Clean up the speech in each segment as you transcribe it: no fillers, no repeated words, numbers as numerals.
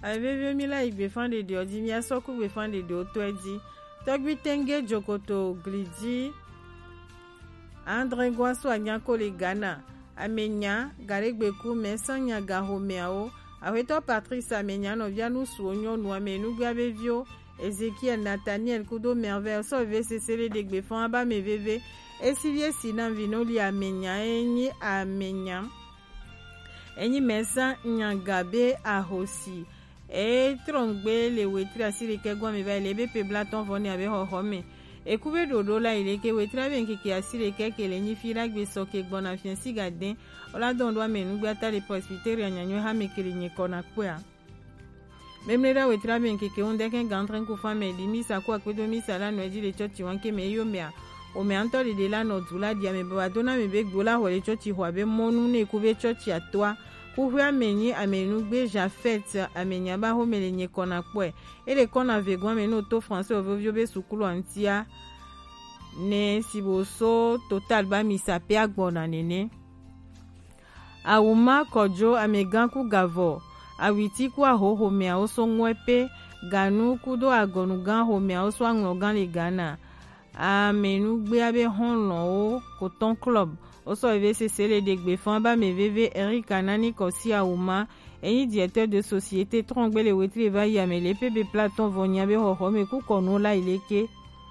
Aveve mila igbe fande de odi mi asoku gbe fande de otwedi. Togbi tenge jokoto glidi. Andre Gwaso anyako le Ghana. Amenya garegbe ku mesanya gahomeao. Aweto Patrice amenya no vianu suonyo no amenu gabevio. Ezekiel Nathaniel kudo merveille so vcc de gbe fon aba meveve. Esivie sinan vinoli amenya enyi amenya. Enyi mesa nyangabe ahosi. E trongbe le wetri asiri ke gwa meva lebe pe blaton voni abe hohome. E kube dodo la ileke wetra ben ki asire ke le nyi fira gbe soke gbona fiensi gaden ola don do amenu gbe ata le presbyteria nyanyo ha mekiri nyi kona kwa memlera wetra ben ki onde ken gantren ku fame di misa kwa kwedo misa la no di le church wanke me yo mea o me anto de la no dula dia me ba dona me be gbola ho le church ho abe monu ne kube church atwa kuhu amenyi amenu gbe jafet amenya ba ho mele nyi kona kwa ele kona vegwa me no to français ovovio be sukulu antia ne siboso total ba misape agbona nene awuma kojo ameganku gavo awiti ku ahoho me aoso nwepe ganu kudo agonu gan ho me aoso angogan le Ghana amenu gbe abe honlo o Coton Club oso vcc le de gbe fon ba meveve Eric Anani kosi awuma eyi directeur de société trongbe le wetri va yamele pebe platon vonya be ho me ku kono la ileke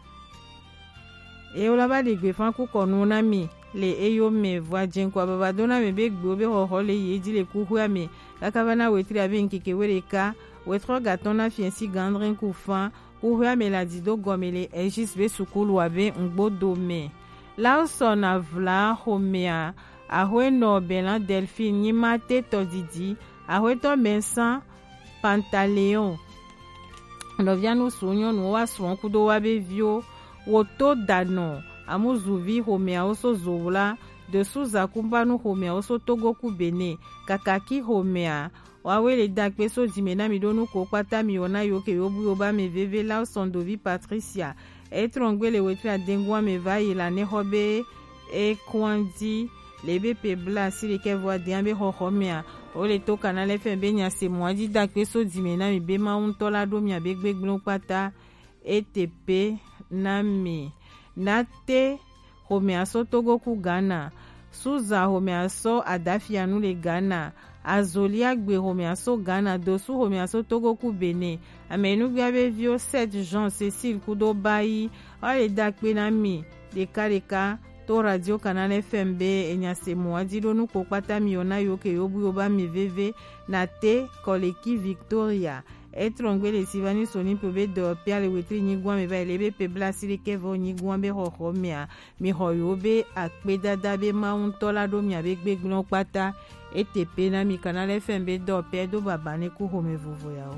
e ola ba de gbe fan ku kono na mi le eyo me voajen kwa baba dona me be gbo be ho le yedi le ku hua me kakavana wetri abe nkike wereka wetro gatona fiensi gandrin ku fan ku hua me la dido gomele ejis be sukulu abe ngbodo me Lawson avla homea ahwe no belan Delphine nyimate todidi ahwe to mensan Pantaleon no vianu sunyo no wa suon kudo wa be vio woto dano amuzuvi homea oso zola de suza kumbanu homea oso togoku bene kakaki homea wawele dakpe so dimena midonu ko pata mi ona yoke yobu yoba me veve Lawson dovi Patricia etrongwe le wetri adengwa me vai la ne hobe e kwandi lebe pe bla siri ke voa diambe hohomea o le to kanale fembe nya se mwadi dakpe so dimena mi be ma untola do mi abegbe gbon pata ETP nami nate homea so togoku Ghana suza homea so adafia nu le Ghana azolia gbe homea so Ghana dosu homea so togoku Benin amenu gbe vio 7 Jean Cécile kudo bayi ole dakpe na mi de kareka to radio canal FMB enyase mwadi do nu ko pata mi ona yoke yobu yoba mi veve na te koleki Victoria etrongwe le sivani soni pebe do pia le wetri nyigwa me ba lebe pe blasiri kevo nyigwa be hoho mia mi hoyobe akpe dada be ma untola do mi abegbe gbon pata ETP na mi canal FMB do pe do baba ne ku home vovo yao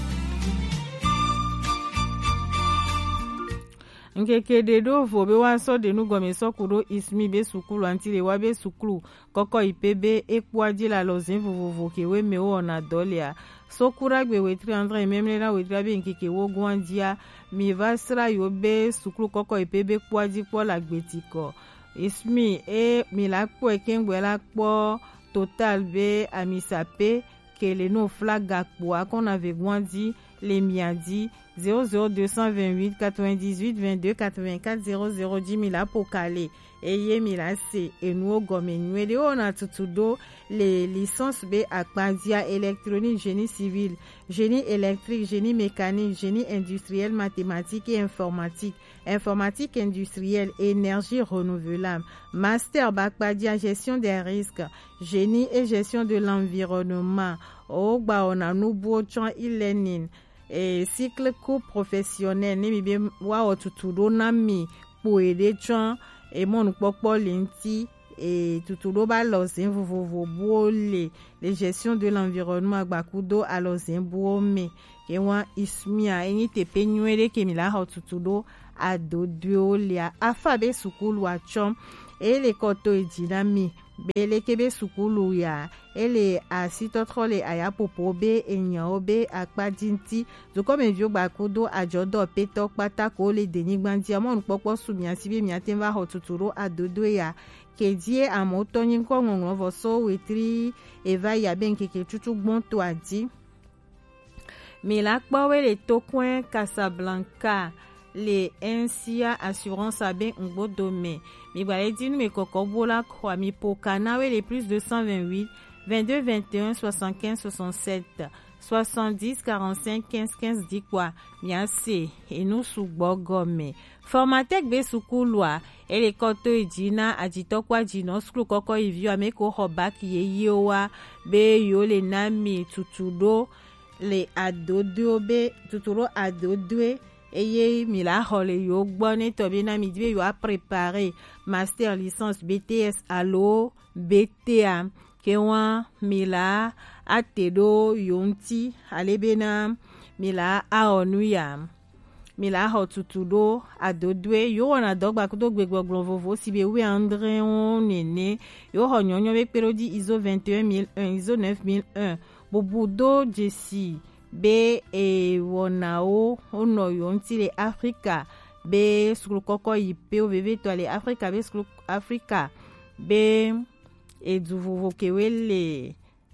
nkeke de do vo be wa so de nu gome so kuro ismi be sukulu antile wa be sukulu koko ipebe ekwaji la lozin vovo ke we me o na dolia sokura gbe wetri andre memlela wetri abe nkeke wo gwandia mi vasra yo be sukulu koko ipebe kwaji po la gbetiko ismi e mi la po ekengwe la po total be amisape ke le no flaga po akon ave gwandi les miadi 00228 98 22 84 00 10 apokale eye milase enuo gomenwe de ona tutudo les licences B akpandia électronique génie civil génie électrique génie mécanique génie industriel mathématique et informatique informatique industrielle énergie renouvelable master bakpadia gestion des risques génie et gestion de l'environnement ogba ona nubo chan e-learning et cycle cours professionnel ni bi wa otutudo na mi po ede chan et mon popo lenti et tutudo ba lozin vovo boole les gestion de l'environnement gbakudo alozin boome ke wa ismia eni tepe nywele ke mi la otutudo adodio lia afabe sukulu achom et les koto edinami bele kebe sukulu ya ele asitotrole aya popo be enyan be akpadinti zokome vio gbakudo ajodo peto patako le denigbandi amon popo sumia sibe mi atenva hotuturo adodo ya kedie amotonyin ko ngongo voso wetri eva ya ben keke tutu gbon to adi mi la kpɔwe le Tokoin Casablanca le NCA assurance abe ngbodo me mi gbale dinu me kɔkɔ la kwa mi pokanawe le plus 228 22 21 75 67 70 45 15 15 di kwa mi ase enu sugbo gome formatek be sukulua ele koto ejina ajitokwa jino skulu koko ivio ameko hobak ye wa be yo le nami tutudo le adodo be tuturo adodwe eye mi la hole yo gbone to be na mi di yo a préparer master licence BTS allo BTA kewa mi la atedo yonti alebena mi la aonuya mi la ho tutudo adodwe yo wana dogba kudo gbegbogbon vovo sibe we André on nene yo ho nyonyo be perodi ISO 21001 ISO 9001 bobudo jesi be wonao ono yonti le Africa be skulu koko ipe oveve to le Africa be skulu Africa be eduvovo kewele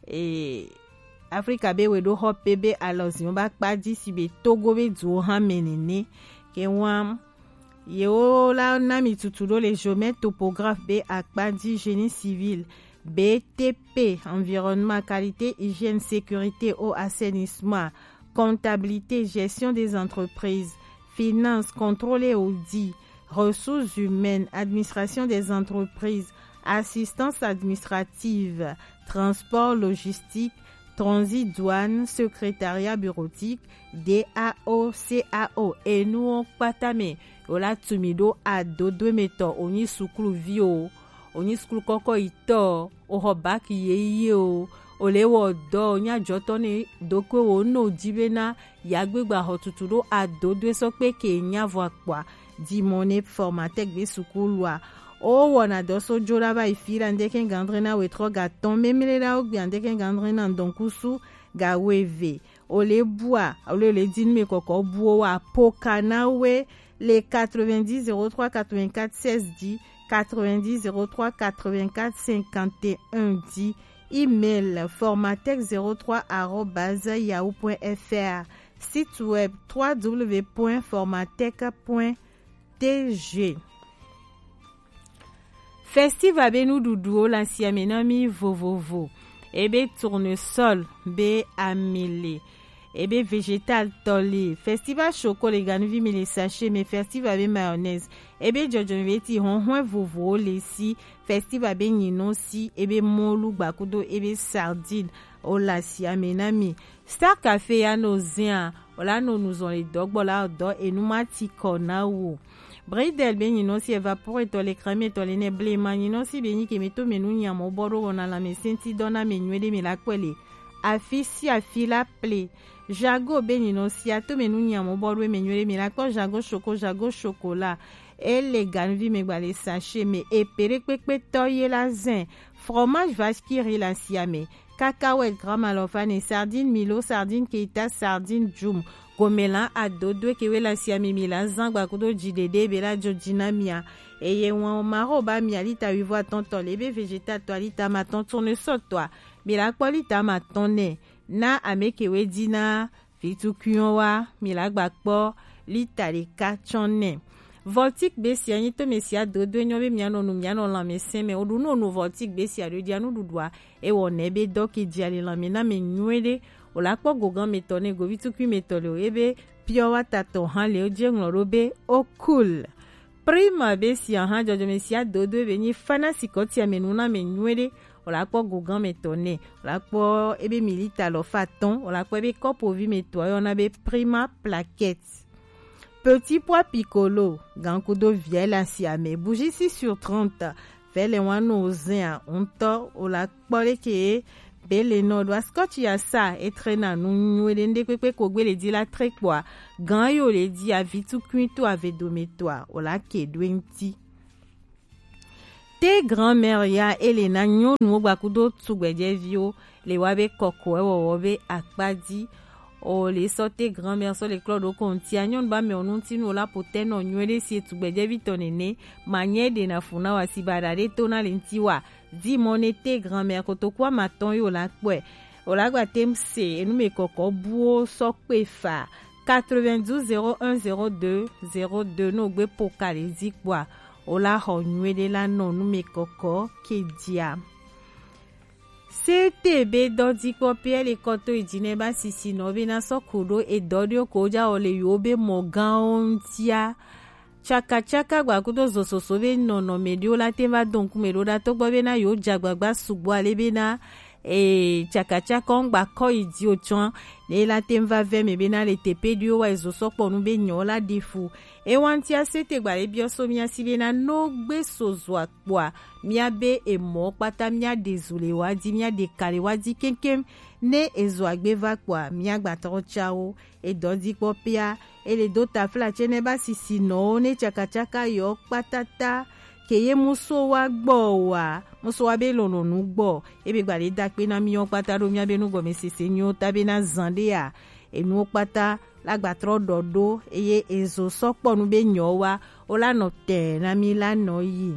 Africa be wedo hope be alozi ba kpaji sibe Togo be du ha menene ke wa yo la na mi tutudo le géomètre topographe be akpaji génie civil BTP environnement qualité hygiène sécurité eau assainissement comptabilité gestion des entreprises finance contrôle et audit ressources humaines administration des entreprises assistance administrative transport logistique transit douane secrétariat bureautique DAO CAO et nous patame ola tumido adodo meto oni sukulu vio oni skulu koko ito ohobaki yeyo olewo do nya joto ni dokwe wo no dibena yagbegba hotuturo adodo so pe ke nya vo kwa di monnaie formatek be sukulu a o wona doso jola ba ifira ndeke ngandrena we troga tombe melela ogbi ndeke ngandrena ndonkusu ga weve ole bua ole le dinme koko buo wa pokana we le 90 03 84 16 10 90 03 84 51 10 email formatec03@yahoo.fr site web www.formatec.tg Festival Benou Doudou la siamenami vovovo ebe tournesol be amele ebe végétal tolé festival choco les ganvi me les sachets mais festival be mayonnaise ebe jojo veti honhon vovo les si festival be nino si ebe molu bakudo ebe sardine o la siamenami Star Café ya no zia ola no nous on les dog bola do et nous mati konawo Bridel be nino si evapore to le crème to le neble manino si beni ke meto menu nyamo boro ona la mesenti dona menwede mi la kwele afisi afila ple jago be nino si ato menu nyamo boro menwede mi la ko jago chocolat ele ganvi me gbale sachet me epere pepe toye la zin fromage vache qui rit la siame cacahuète gram alofane sardine milo sardine keita sardine jum Gomela adodo kewe la siami mila zangba kudo jidede bela jojina mia eye wan maro ba mi alita wivo tonton lebe végétal to alita maton tournesol toi mila kwalita matone na amekewe dina fitu kuyowa mila gbakpo lita le kachone Voltique besia ni to mesia dodo nyobe miano no miano la meseme oduno no voltique besia de dianu dudwa e wonebe doki diali la mena menwede ola kpo gogan metone go vitukui metole ebe pio wata to han le ojenglo robe o cool prima besia han jojo mesia dodo ebe ni fana sikoti amenuna menwede ola kpo gogan metone ola kpo ebe milita lo faton ola kpo ebe kopo vi metoy ona be prima plaquette Petit pois piccolo, gankudo vielle siame, bougie 6 sur 30, fait les wano zin, on to, ou la poleke, belle no, doit scotch ya sa, et traîna, nous n'ouedende kwe kogwe le di la trekwa, gan yo le di a vitu kuito ave dometoi, ou la ke douenti. Te grand-mère ya, Elena, nyon nou bakudo tsugwede vio, le wabe kokwe wabe akbadi, o les sorte grand-mère so les clodo konti anyon ba me onunti no la poteno nywele si etugbeje vitonene manye de na funa wasibara de tona lentiwa di monete grand-mère kotokwa maton yo la kwe olagba tem se enu me koko buo sokpe fa 92 01 02 02 no gbe pokale zikwa ola honwede la no nu me koko kedia CTB dodiko pele koto ijine ba sisi no be na sokudo e dodio koja ole yobe mogan tia chaka chaka gba kudo zososo be nono medio la temba donc meroda to gbo be na yo jagbagba sugbo ale be na chaka chaka ngba ko idi ochuan le la temba ve me be na le tepe dio wa ezosopo nu be nyon la defu e wantia sete gba le bioso mia sibe na no gbe sozo akwa mia be e mo pata mia dezule wadi mia de kale wadi kenkem ne ezo agbeva kwa mia gba to chao e dodi popia e le dota fla chene ba sisi no ne chaka chaka yo patata keye muso wa gbo wa muso wa be lono nu gbo e be gba le da pe na mi on pata ro mia be nu gbo me sisi nyo tabe na zande ya e nu pata la gba tro dodo eye ezo sopo nu be nyo wa o la no te na mi la no yi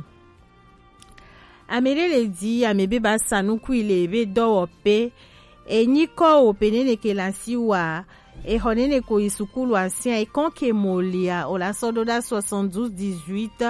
amele le di amebe ba sanuku ile be do pe enyi ko openene ke la siwa e honene ko isukulu ancien e konke molia o la sododa 72 18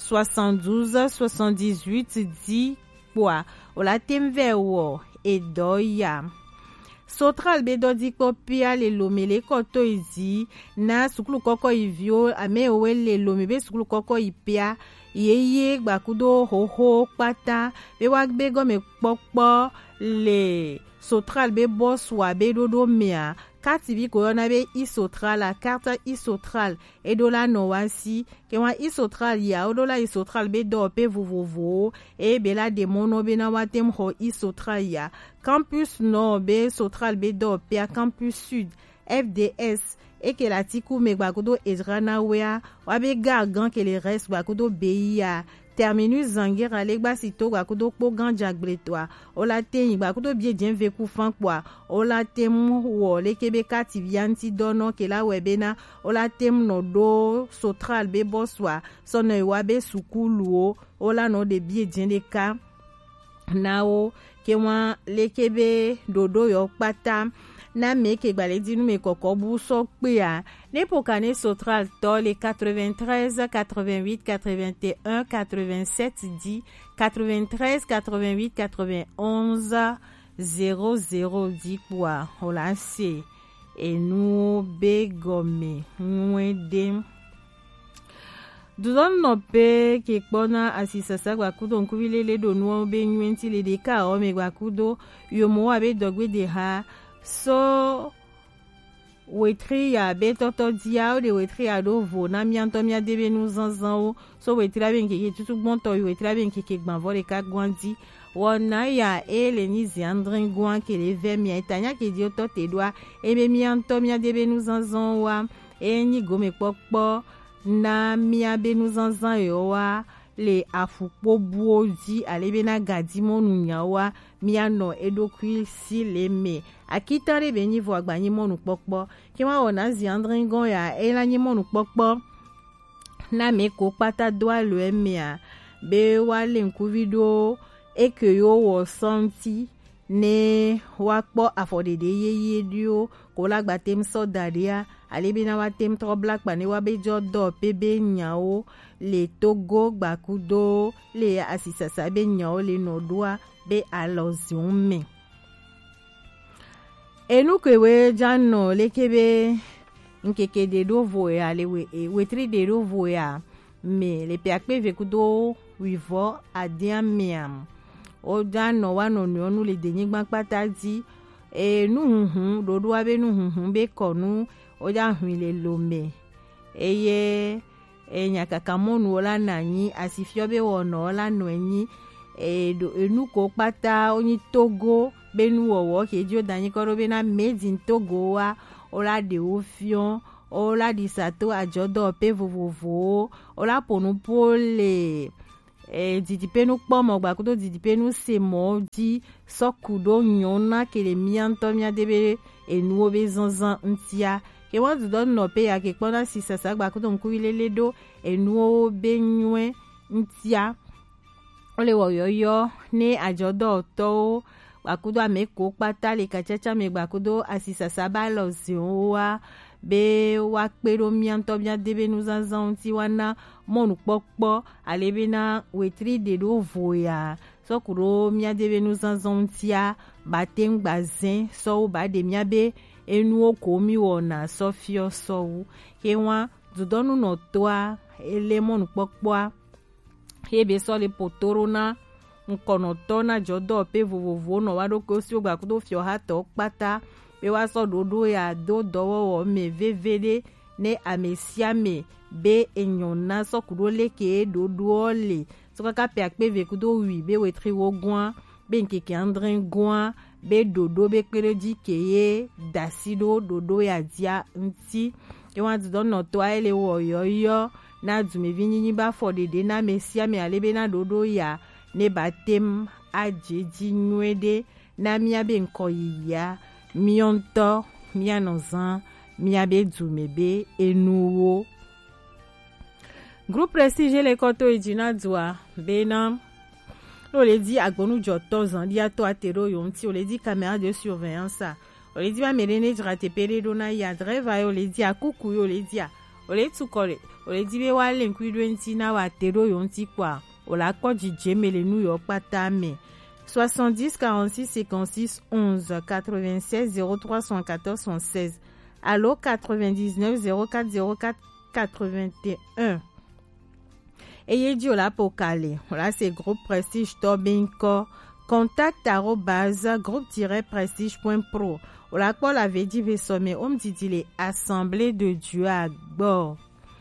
72 78 10 kwa o la temve wo e doya Sotral be dodi kopia le lome le koto izi na sukulu koko ivio ame owe le lome be sukulu koko ipia yeye gbakudo hoho pata be wagbe gome pokpo le Sotral be boss wa be dodo mea kati bi korona be isotral la carte isotral e do la no wasi ke wa isotral ya o do la isotral be do pe vovovo e be la de mono be na watem ho isotral ya campus no be sotral be do pe a campus sud FDS et que la tiku me gbakudo ezrana wea wa be gargan que les restes gbakudo beia terminus zangira legba sito gbakudo po ganja gbletwa o la ten gbakudo bie dien ve ku fan kwa o la tem wo le kebe kati vianti dono ke la webena o la tem no do sotral be boswa sono wa be sukulu o la no de bie dien de ka nao ke wa le kebe dodo yo pata na meke gbaledi nou me kokobu so kpea ne pokane Sotral to le 93 88 81 87 10 93 88 91 00 10 kwa olase e nou begome nwede Dudon no pe ke kpona asisasa gwakudo nkubile le do nou be nwenti le de ka o me gwakudo yo mo abe dogwe de ha so wetri ya betoto dia o de wetri ya do vo na mianto mia debe nou zanzan o so wetri la ben ke tutu bonto wetri la ben ke gban vo le ka gwandi wona ya ele ni ziandrin gwan ke le ve mia itanya ke dio to te doa e be mianto mia debe nou zanzan wa e ni gome pokpo na mia be nou zanzan yo wa le afukpo buoji alebe na gadi monu nyawa miano edokwi si le me akita le beni vo agbanyi monu pokpo ki wa ona ziandringon ya elanyi monu pokpo na me ko pata doa lo emea be wale nkuvido eke yo wo santi ne wakpo afodede yeye dio ko lagba tem so daria alebe na wa tem tro black pa ne wa be jodo pebe nyao le Togo gbakudo le asisasa be nyao le nodua be alozion me enu kwe jano le kebe nkeke de do voya le wetri de do voya me le piakpe vekudo wivo adiamiam o jano wa no nu le denyi gba patadi e nu hunhun dodo abe nu hunhun be konu o ja hun le lome eye nyakaka monu ola nanyi asifio be wono ola no enyi enu ko pata onyi Togo benu wowo ke jo danyi koro be na made in Togo wa ola de ofion ola di sato ajodo pe vovovo ola ponu pole didipenu kpomo gbakudo didipenu se modi sokudo nyona ke le mianto mia debe enu obe zanzan ntia ke wan du don no pe ya ke kpona sisasa gbakudo nkuile ledo enu obe nywe ntia ole wo yoyo ne ajodo to bakudo ameko kpata le kachacha me bakudo asisasa ba lo zionwa be wa kpero mianto bien debe nous azanti wana monu pokpo alebe na wetri de do voya so kuro mia debe nous azantia batem gbazen so ba de mia be enu okomi wona so fio so ke wa dudonu no toa ele monu pokpo hebe so le potorona nkonotona jodo pe vovovo no wa do ko si ogba ko do fio ha to pata pe wa so dodo ya do dowo me vevede ne amesiame be enyona so kuro leke dodo ole so ka pe akpe ve kudo wi be wetri wo gwan be nkeke andrin gwan be dodo be kere di keye dasido dodo ya dia nti e wa do no to ele wo yoyo na dume vinyinyi ba fodede na mesiame alebe na dodo ya ne batem ajeji nwede na miabe nkoyiya mionto mianozan miabe dumebe enuwo groupe prestige le koto ejina dua bena o le di agbonu joto zan dia to atero yonti o le di caméra de surveillance o le di ba merene dratepere dona ya driver o le di akuku o le di o le tukore o le di be wa le nkwido nti na wa atero yonti kwa o la ko jije mele New York patame 70 46 56 11 96 0314 16 allo 99 04 04 81 eye di o la pokale o la c'est groupe prestige tobinko contact @groupe-prestige.pro o la ko la vedi ve sommet om didile assemblée de Dieu à bord.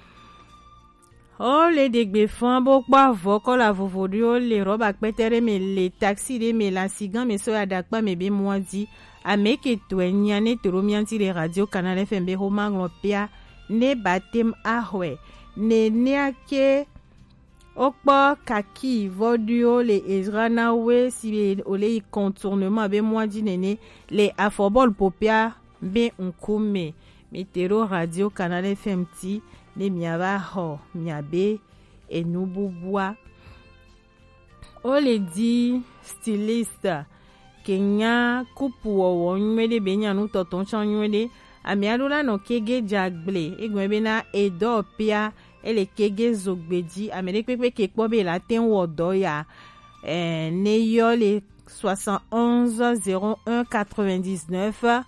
Oh les dégbefan bo pa voko la vovodio le roba petere me le taxi de me la sigan me so ya dakpa me be mwadi ameke twenya ne toromianti le radio canal FMB Roma Ngopia ne batem ahwe ne neake okpo kaki vodio le ezrana we si ole contournement be mwadi nene le afobol popia be nkume metero radio canal FMT ne miaba ho miabe enububua o le di styliste kenya kupu wo nwede benya nu toton chan nwede amiadola no kege jagble egwebe na edo pia ele kege zogbedi amere pepe kekpo be la ten wodo ya ne yo le 71 01 99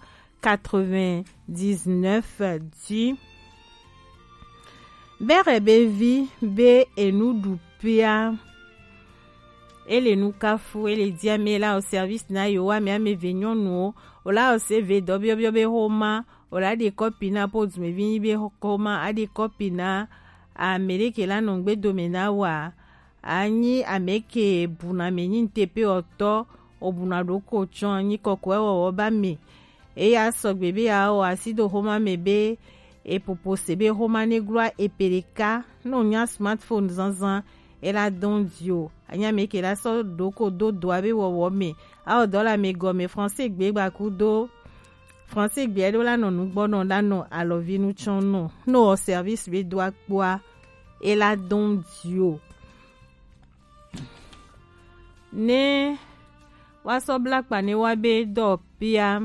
99 di bere bevi be enu dupia ele nu kafu ele diame la au service na yo wa me venyon no ola o CV dobio be homa ola de copina po me vini be homa ade copina amerike la no gbe domena wa anyi ameke buna menyin tepe oto obuna doko chon anyi kokwe wo ba me e ya so bebe ya o asido homa mebe e popo sebe homa negloa e pereka no nya smartphone zanzan ela don dio anya meke la so doko do doabe wo me a o dola me go me français gbe gba kudo français gbe do la no nu gbono la no alovinu chon no o service be do akpoa ela don dio ne wa so black pa ne wa be do pia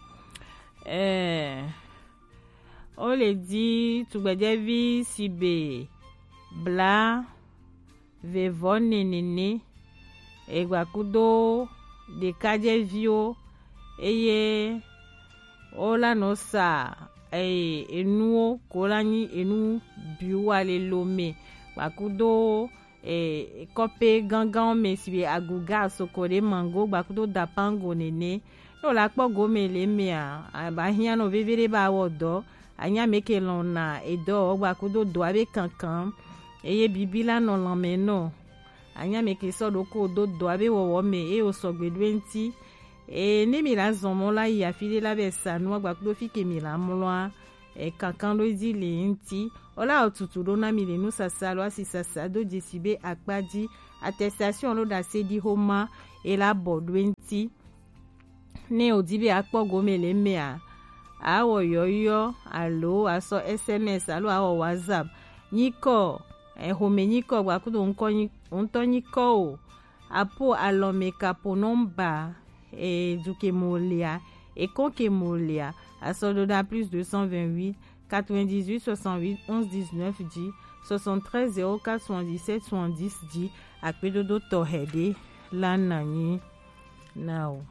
o le di tugbedevi sibe bla vevone nene egbakudo de kaje vio eye ola no sa enu kolani enu biwa le lome gbakudo kope gangan me sibe aguga sokore mango gbakudo dapango nene no la kpo gome le me ba hia no vevere ba wodo anya meke lona edo gbakudo do abe kankan eye bibila no lame no anya meke so do ko do abe wo me e o so gbedwenti ne mi la zomo la ya file la be sanu gbakudo fike mi la mloa kankan do di le nti ola otutu do na mi le nu sasalo asisasa do jesibe akpaji attestation lo da sedi homa e la bodwenti ne odibe akpogo mele mea awo yoyo alo aso SMS alo awo WhatsApp nyiko home nyiko gbakudo nko nyiko o apo alomeka po nomba Dukemolia et Conkemolia. Asododa plus 228 98 68 11 19 10 73 04 77 70 10 akpedodo tohede lanani now.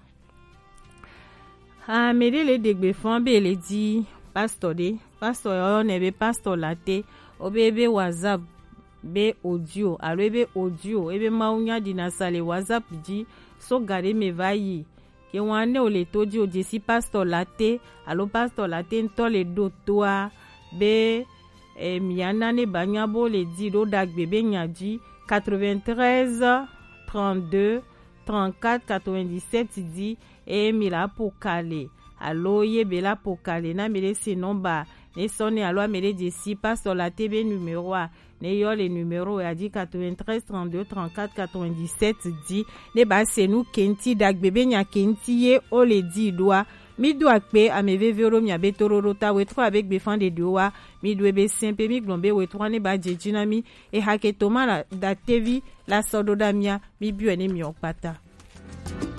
Medele degbe fambe le di pastor yo nebe pastor late obebe WhatsApp be audio alo ebe audio ebe maunya dinasale WhatsApp di so gade me vayi ke wane o le to di o di si pastor late alo pastor late nto le do toa be miana ne banyabo le di do dagbe be nyaji 93 32 34 97 di mila pokale alo yebela pokale na mele se nomba ne sonne alo amele di si pastor late be numéro a ne yo le numéro a dit 93 32 34 97 dit ne ba se nou kenti dagbebe nya kenti ye o le di doa mi do akpe ame vevero mi abe tororo ta we tro avec befan de doa mi do be simple mi glombe we tro ne ba jejina mi e hake toma da tevi la sodo da mia mi bu ene mi okpata.